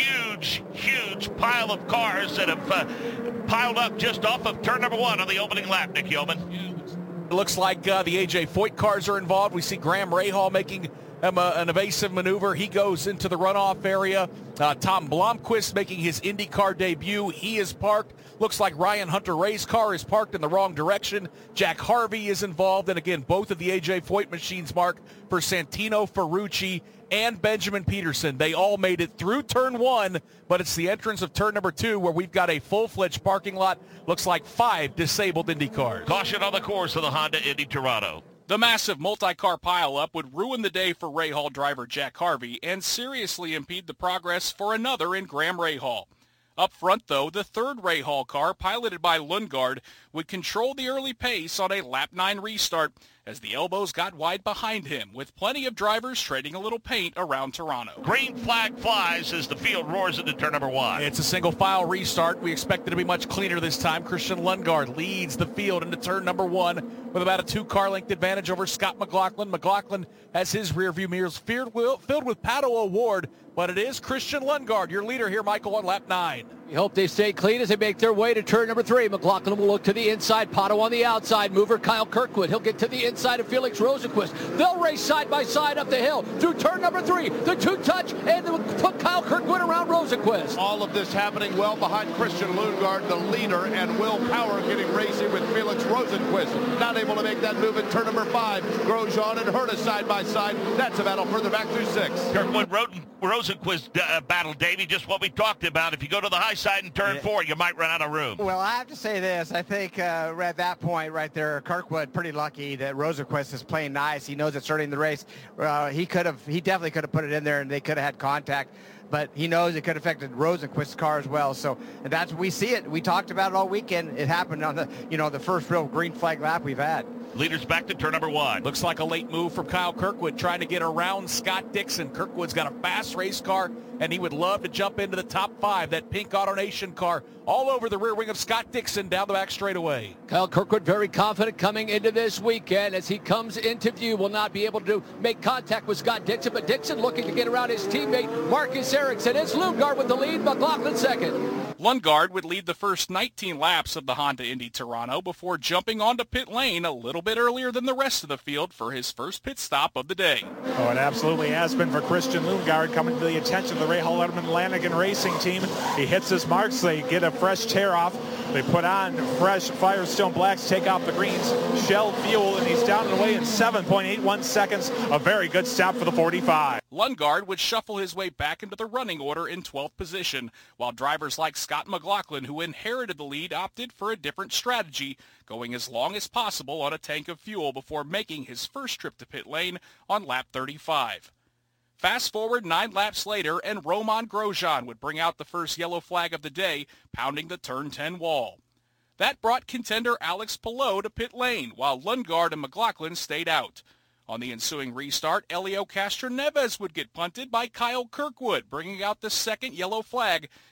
huge pile of cars that have piled up just off of turn number 1 on the opening lap, Nick Yeoman. It looks like the AJ Foyt cars are involved. We see Graham Rahal making an evasive maneuver. He goes into the runoff area. Tom Blomqvist making his IndyCar debut. He is parked. Looks like Ryan Hunter-Reay's car is parked in the wrong direction. Jack Harvey is involved. And again, both of the AJ Foyt machines marked for Santino Ferrucci and Benjamin Peterson. They all made it through turn 1, but it's the entrance of turn number 2 where we've got a full-fledged parking lot. Looks like 5 disabled Indy cars. Caution on the course of the Honda Indy Toronto. The massive multi-car pileup would ruin the day for Rahal driver Jack Harvey and seriously impede the progress for another in Graham Rahal. Up front, though, the third Rahal car, piloted by Lundgaard, would control the early pace on a lap 9 restart as the elbows got wide behind him, with plenty of drivers trading a little paint around Toronto. Green flag flies as the field roars into turn number 1. It's a single file restart. We expect it to be much cleaner this time. Christian Lundgaard leads the field into turn number 1 with about a 2-car length advantage over Scott McLaughlin. McLaughlin has his rearview mirrors filled with Pato O'Ward, but it is Christian Lundgaard, your leader here, Michael, on lap 9. We hope they stay clean as they make their way to turn number 3. McLaughlin will look to the inside. Pato on the outside. Mover Kyle Kirkwood. He'll get to the inside of Felix Rosenqvist. They'll race side by side up the hill through turn number 3. The 2-touch, and they'll put Kyle Kirkwood around Rosenqvist. All of this happening well behind Christian Lundgaard, the leader, and Will Power getting racing with Felix Rosenqvist. Not able to make that move at turn number 5. Grosjean and Herta side by side. That's a battle further back through 6. Kirkwood Rosenqvist battle, Davey, just what we talked about. If you go to the high side in turn 4, you might run out of room. Well, I have to say this. I think at that point right there, Kirkwood pretty lucky that Rosenqvist is playing nice. He knows it's starting the race. He definitely could have put it in there and they could have had contact. But he knows it could have affected Rosenqvist's car as well. So that's we see it. We talked about it all weekend. It happened on the first real green flag lap we've had. Leaders back to turn number 1. Looks like a late move from Kyle Kirkwood trying to get around Scott Dixon. Kirkwood's got a fast race car, and he would love to jump into the top 5. That pink AutoNation car all over the rear wing of Scott Dixon down the back straightaway. Kyle Kirkwood very confident coming into this weekend as he comes into view. Will not be able to make contact with Scott Dixon, but Dixon looking to get around his teammate Marcus Ericsson. It's Lundgaard with the lead, McLaughlin second. Lundgaard would lead the first 19 laps of the Honda Indy Toronto before jumping onto pit lane a little bit earlier than the rest of the field for his first pit stop of the day. Oh, it absolutely has been for Christian Lundgaard, coming to the attention of the Rahal Letterman Lanigan Racing team. He hits his marks, they get a fresh tear off. They put on fresh Firestone blacks, take off the greens, shell fuel, and he's down and away in 7.81 seconds. A very good stop for the 45. Lundgaard would shuffle his way back into the running order in 12th position, while drivers like Scott McLaughlin, who inherited the lead, opted for a different strategy, going as long as possible on a tank of fuel before making his first trip to pit lane on lap 35. Fast forward 9 laps later, and Romain Grosjean would bring out the first yellow flag of the day, pounding the turn 10 wall. That brought contender Alex Palou to pit lane, while Lundgaard and McLaughlin stayed out. On the ensuing restart, Helio Castroneves would get punted by Kyle Kirkwood, bringing out the second yellow flag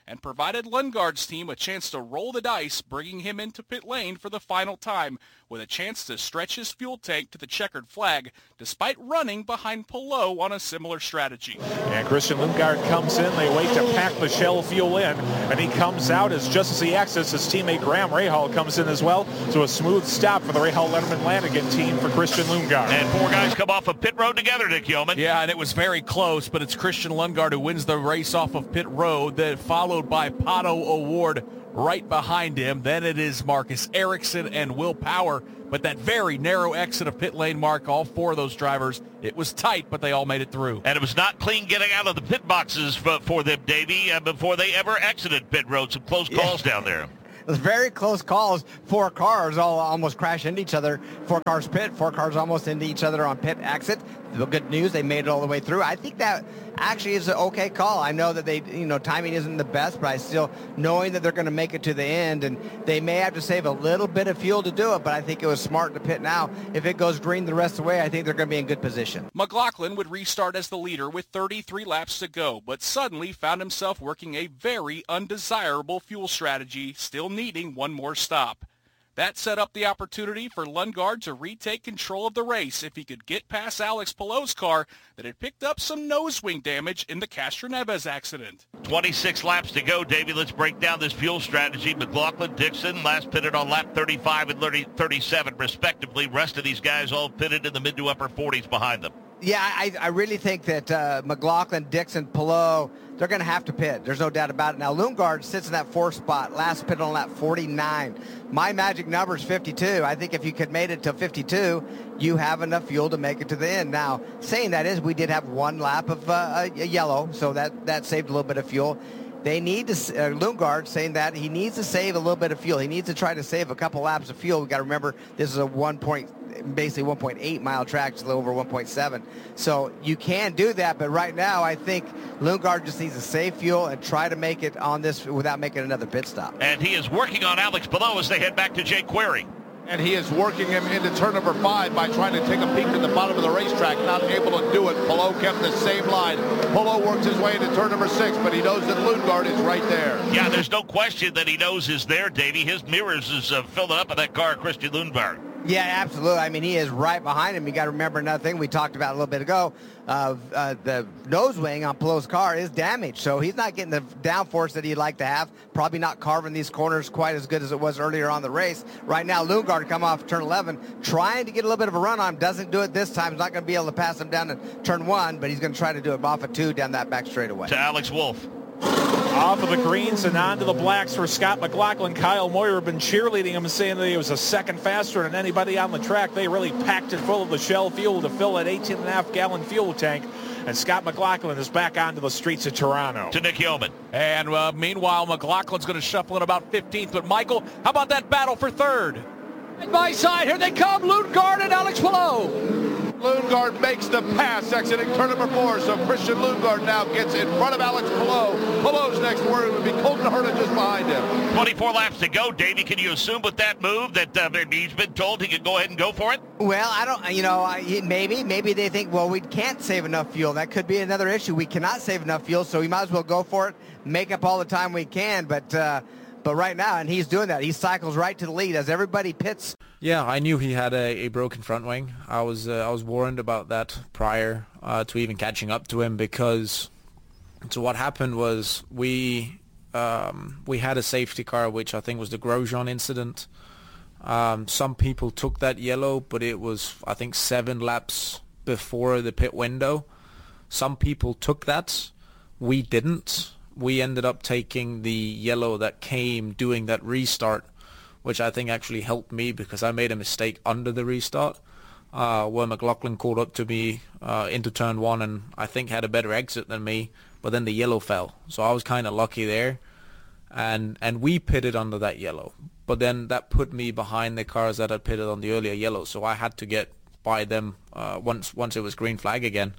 and provided Lundgaard's team a chance to roll the dice, bringing him into pit lane for the final time with a chance to stretch his fuel tank to the checkered flag, despite running behind Palou on a similar strategy. And Christian Lundgaard comes in. They wait to pack the shell fuel in, and he comes out just as he exits, his teammate Graham Rahal comes in as well. So a smooth stop for the Rahal Letterman Lanigan team for Christian Lundgaard. And 4 guys come off of pit road together, Nick Yeoman. Yeah, and it was very close, but it's Christian Lundgaard who wins the race off of pit road, then followed by Pato O'Ward right behind him. Then it is Marcus Ericsson and Will Power. But that very narrow exit of pit lane, Mark, all 4 of those drivers, it was tight, but they all made it through. And it was not clean getting out of the pit boxes for them, Davey, before they ever exited pit road. Some close calls down there. It was very close calls. 4 cars all almost crashed into each other. 4 cars pit, 4 cars almost into each other on pit exit. The good news, they made it all the way through. I think that actually is an okay call. I know that timing isn't the best, but I still, knowing that they're going to make it to the end, and they may have to save a little bit of fuel to do it, but I think it was smart to pit now. If it goes green the rest of the way, I think they're going to be in good position. McLaughlin would restart as the leader with 33 laps to go, but suddenly found himself working a very undesirable fuel strategy, still needing one more stop. That set up the opportunity for Lundgaard to retake control of the race if he could get past Alex Palou's car that had picked up some nose wing damage in the Castroneves accident. 26 laps to go, Davey. Let's break down this fuel strategy. McLaughlin, Dixon, last pitted on lap 35 and 37, respectively. Rest of these guys all pitted in the mid to upper 40s behind them. Yeah, I really think that McLaughlin, Dixon, Palou, they're going to have to pit. There's no doubt about it. Now, Lundgaard sits in that 4th spot, last pit on lap 49. My magic number is 52. I think if you could made it to 52, you have enough fuel to make it to the end. Now, saying that is, we did have 1 lap of yellow, so that saved a little bit of fuel. They need to, Lundgaard saying that he needs to save a little bit of fuel. He needs to try to save a couple laps of fuel. We've got to remember this is a basically 1.8 mile track, just a little over 1.7. So you can do that, but right now I think Lundgaard just needs to save fuel and try to make it on this without making another pit stop. And he is working on Alex Palou as they head back to Jake Query. And he is working him into turn number 5 by trying to take a peek at the bottom of the racetrack, not able to do it. Palou kept the same line. Palou works his way into turn number 6, but he knows that Lundgaard is right there. Yeah, there's no question that he knows is there, Davey. His mirrors is filling up in that car, Christian Lundgaard. Yeah, absolutely. I mean, he is right behind him. You got to remember another thing we talked about a little bit ago. The nose wing on Palou's car is damaged, so he's not getting the downforce that he'd like to have. Probably not carving these corners quite as good as it was earlier on the race. Right now, Lundgaard come off turn 11, trying to get a little bit of a run on him. Doesn't do it this time. He's not going to be able to pass him down in turn 1, but he's going to try to do it off of 2 down that back straightaway. To Alex Wolff. Off of the greens and onto the blacks for Scott McLaughlin. Kyle Moyer have been cheerleading him and saying that he was a second faster than anybody on the track. They really packed it full of the shell fuel to fill that 18.5-gallon fuel tank. And Scott McLaughlin is back onto the streets of Toronto. To Nick Yeoman. And meanwhile, McLaughlin's going to shuffle in about 15th. But, Michael, how about that battle for 3rd? Side by side, here they come, Lundgaard and Alex Palou. Lundgaard makes the pass, exiting turn number 4. So Christian Lundgaard now gets in front of Alex Palou. Palou's next word would be Colton Herta just behind him. 24 laps to go. Davey, can you assume with that move that he's been told he could go ahead and go for it? Well, I don't, maybe they think, well, we can't save enough fuel. That could be another issue. We cannot save enough fuel, so we might as well go for it, make up all the time we can. But right now, and he's doing that. He cycles right to the lead as everybody pits. Yeah, I knew he had a broken front wing. I was warned about that prior to even catching up to him, because so what happened was we had a safety car, which I think was the Grosjean incident. Some people took that yellow, but it was, I think, 7 laps before the pit window. Some people took that. We didn't. We ended up taking the yellow that came doing that restart, which I think actually helped me because I made a mistake under the restart where McLaughlin caught up to me into turn 1 and I think had a better exit than me, but then the yellow fell. So I was kind of lucky there. And we pitted under that yellow. But then that put me behind the cars that had pitted on the earlier yellow, so I had to get by them once it was green flag again.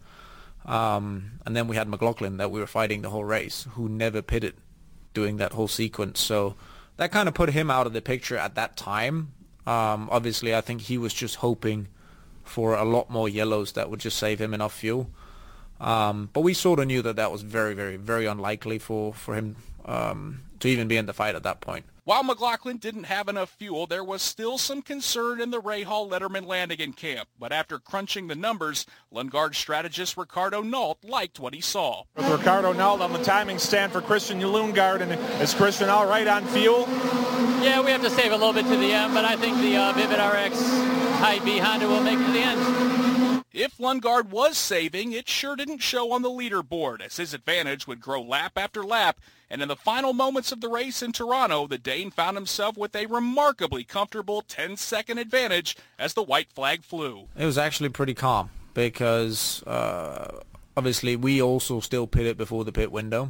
And then we had McLaughlin that we were fighting the whole race, who never pitted doing that whole sequence. So that kind of put him out of the picture at that time. Obviously, I think he was just hoping for a lot more yellows that would just save him enough fuel. But we sort of knew that was very, very, very unlikely for him to even be in the fight at that point. While McLaughlin didn't have enough fuel, there was still some concern in the Rahal Letterman Lanigan camp. But after crunching the numbers, Lundgaard strategist Ricardo Nault liked what he saw. With Ricardo Nault on the timing stand for Christian Lundgaard, and is Christian all right on fuel? Yeah, we have to save a little bit to the end, but I think the Vivid RX Hy-Vee Honda will make it to the end. If Lundgaard was saving, it sure didn't show on the leaderboard, as his advantage would grow lap after lap. And in the final moments of the race in Toronto, the Dane found himself with a remarkably comfortable 10-second advantage as the white flag flew. It was actually pretty calm because obviously we also still pitted before the pit window.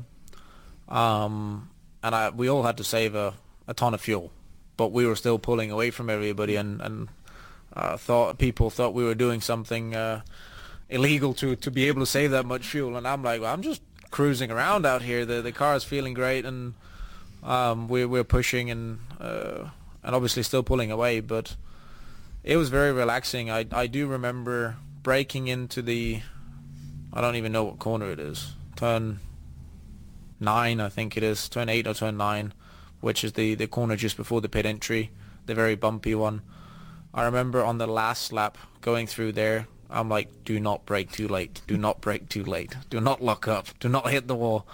And we all had to save a ton of fuel, but we were still pulling away from everybody and people thought we were doing something illegal to be able to save that much fuel. And I'm like, well, I'm just cruising around out here. The car is feeling great, and we're pushing and obviously still pulling away, but it was very relaxing. I do remember braking into I don't even know what corner it is, turn 9 I think it is, turn 8 or turn 9, which is the corner just before the pit entry, the very bumpy one. I remember on the last lap going through there, I'm like, do not brake too late. Do not brake too late. Do not lock up. Do not hit the wall.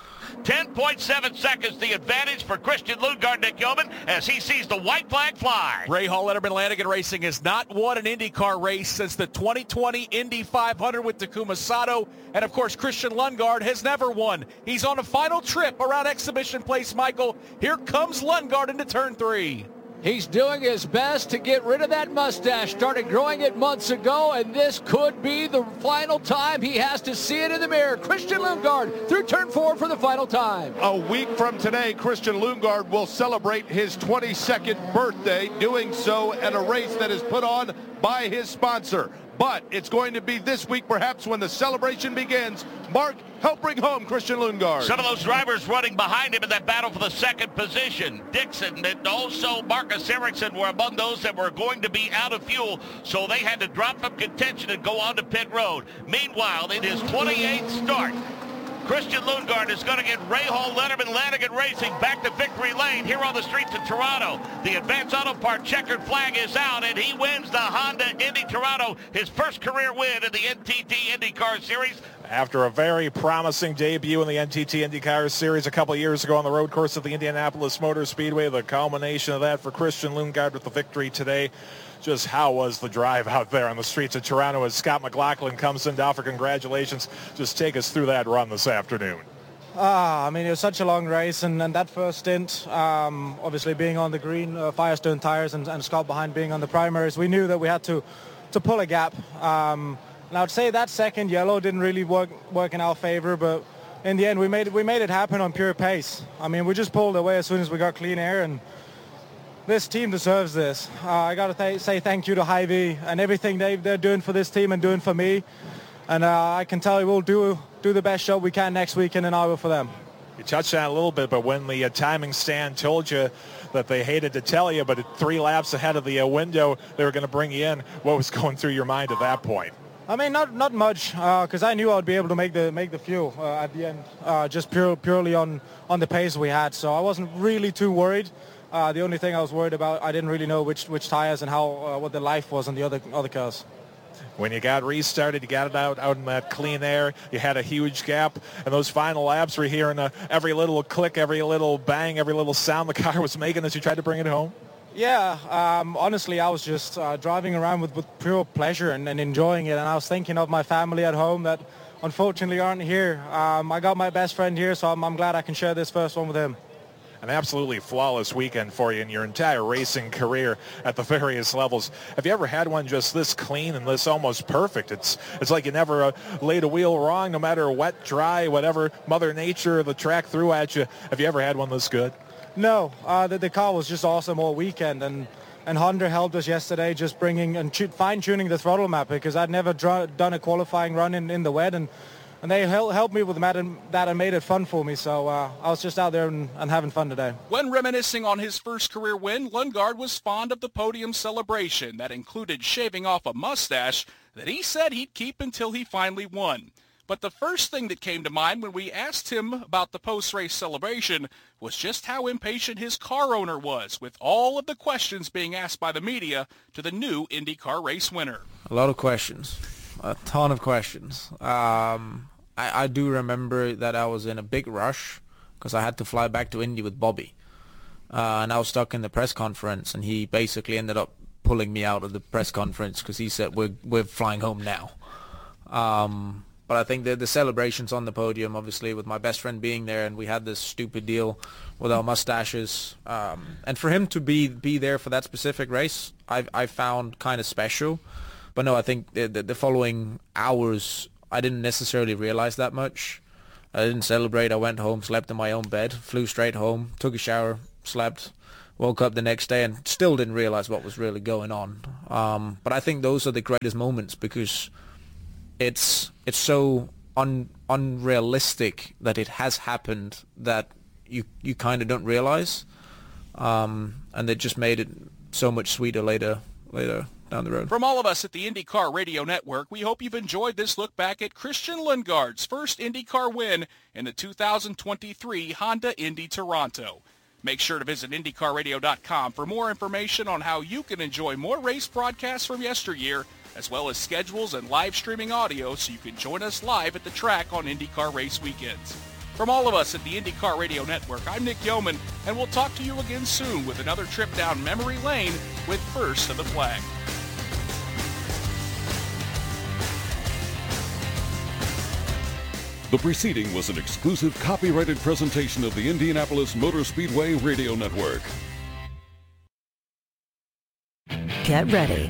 10.7 seconds the advantage for Christian Lundgaard, Nick Yeoman, as he sees the white flag fly. Rahal Letterman Lanigan Racing has not won an IndyCar race since the 2020 Indy 500 with Takuma Sato. And, of course, Christian Lundgaard has never won. He's on a final trip around Exhibition Place, Michael. Here comes Lundgaard into turn 3. He's doing his best to get rid of that mustache. Started growing it months ago, and this could be the final time he has to see it in the mirror. Christian Lundgaard through turn 4 for the final time. A week from today, Christian Lundgaard will celebrate his 22nd birthday, doing so at a race that is put on by his sponsor. But it's going to be this week, perhaps, when the celebration begins. Mark, help bring home Christian Lundgaard. Some of those drivers running behind him in that battle for the second position. Dixon and also Marcus Ericsson were among those that were going to be out of fuel, so they had to drop from contention and go on to pit road. Meanwhile, in his 28th start, Christian Lundgaard is going to get Rahal Letterman Lanigan Racing back to victory lane here on the streets of Toronto. The Advance Auto Part checkered flag is out, and he wins the Honda Indy Toronto, his first career win in the NTT IndyCar Series. After a very promising debut in the NTT IndyCar Series a couple years ago on the road course of the Indianapolis Motor Speedway, the culmination of that for Christian Lundgaard with the victory today. Just how was the drive out there on the streets of Toronto as Scott McLaughlin comes in to offer congratulations? Just take us through that run this afternoon. I mean, it was such a long race, and that first stint, obviously being on the green Firestone tires and Scott behind being on the primaries, we knew that we had to pull a gap. And I would say that second yellow didn't really work in our favor, but in the end we made it happen on pure pace. I mean, we just pulled away as soon as we got clean air, and this team deserves this. I got to say thank you to Hy-Vee and everything they're doing for this team and doing for me. And I can tell you we'll do the best job we can next weekend in Iowa for them. You touched on it a little bit, but when the timing stand told you that they hated to tell you, but at 3 laps ahead of the window, they were going to bring you in, what was going through your mind at that point? I mean, not much, because I knew I would be able to make the fuel at the end, just purely on the pace we had. So I wasn't really too worried. The only thing I was worried about, I didn't really know which tires and how what the life was on the other cars. When you got restarted, you got it out in that clean air. You had a huge gap, and those final laps were hearing every little click, every little bang, every little sound the car was making as you tried to bring it home. Yeah, honestly, I was just driving around with pure pleasure and enjoying it, and I was thinking of my family at home that unfortunately aren't here. I got my best friend here, so I'm glad I can share this first one with him. An absolutely flawless weekend for you in your entire racing career at the various levels. Have you ever had one just this clean and this almost perfect? It's like you never laid a wheel wrong, no matter wet, dry, whatever Mother Nature, the track threw at you. Have you ever had one this good? No, the car was just awesome all weekend, and Honda helped us yesterday just bringing and fine-tuning the throttle map, because I'd never done a qualifying run in the wet, and they helped me with that and made it fun for me. So I was just out there and having fun today. When reminiscing on his first career win, Lundgaard was fond of the podium celebration that included shaving off a mustache that he said he'd keep until he finally won. But the first thing that came to mind when we asked him about the post-race celebration was just how impatient his car owner was with all of the questions being asked by the media to the new IndyCar race winner. A lot of questions. A ton of questions. I do remember that I was in a big rush because I had to fly back to Indy with Bobby. And I was stuck in the press conference, and he basically ended up pulling me out of the press conference because he said, we're flying home now. But I think the celebrations on the podium, obviously, with my best friend being there, and we had this stupid deal with our mustaches. And for him to be there for that specific race, I found kind of special. But no, I think the following hours, I didn't necessarily realize that much. I didn't celebrate. I went home, slept in my own bed, flew straight home, took a shower, slept, woke up the next day, and still didn't realize what was really going on. But I think those are the greatest moments because it's so unrealistic that it has happened that you kind of don't realize. And it just made it so much sweeter later down the road. From all of us at the IndyCar Radio Network, we hope you've enjoyed this look back at Christian Lundgaard's first IndyCar win in the 2023 Honda Indy Toronto. Make sure to visit IndyCarRadio.com for more information on how you can enjoy more race broadcasts from yesteryear, as well as schedules and live streaming audio so you can join us live at the track on IndyCar race weekends. From all of us at the IndyCar Radio Network, I'm Nick Yeoman, and we'll talk to you again soon with another trip down memory lane with First to the Flag. The preceding was an exclusive copyrighted presentation of the Indianapolis Motor Speedway Radio Network. Get ready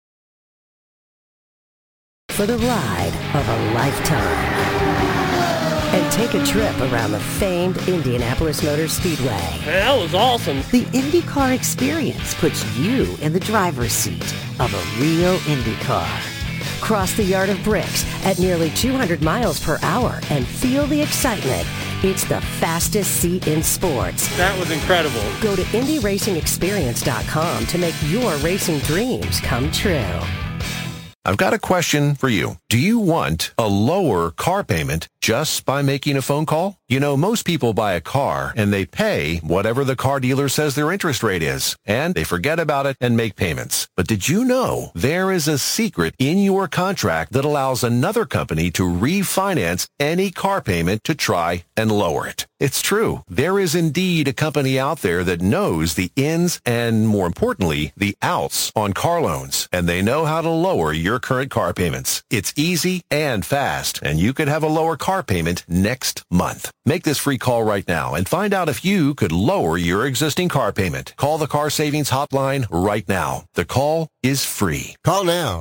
for the ride of a lifetime and take a trip around the famed Indianapolis Motor Speedway. That was awesome. The IndyCar experience puts you in the driver's seat of a real IndyCar. Cross the yard of bricks at nearly 200 miles per hour and feel the excitement. It's the fastest seat in sports. That was incredible. Go to IndyRacingExperience.com to make your racing dreams come true. I've got a question for you. Do you want a lower car payment just by making a phone call? You know, most people buy a car and they pay whatever the car dealer says their interest rate is, and they forget about it and make payments. But did you know there is a secret in your contract that allows another company to refinance any car payment to try and lower it? It's true. There is indeed a company out there that knows the ins and, more importantly, the outs on car loans, and they know how to lower your current car payments. It's easy and fast, and you could have a lower car payment next month. Make this free call right now and find out if you could lower your existing car payment. Call the Car Savings Hotline right now. The call is free. Call now,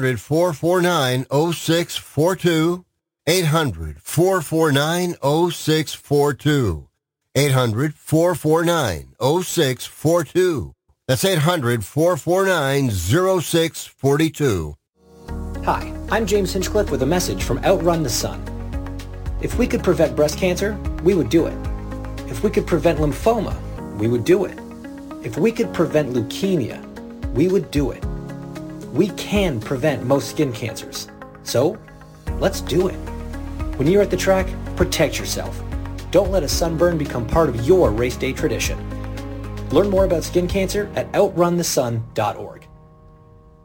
800-449-0642. 800-449-0642. 800-449-0642. That's 800-449-0642. Hi, I'm James Hinchcliffe with a message from Outrun the Sun. If we could prevent breast cancer, we would do it. If we could prevent lymphoma, we would do it. If we could prevent leukemia, we would do it. We can prevent most skin cancers. So, let's do it. When you're at the track, protect yourself. Don't let a sunburn become part of your race day tradition. Learn more about skin cancer at outrunthesun.org.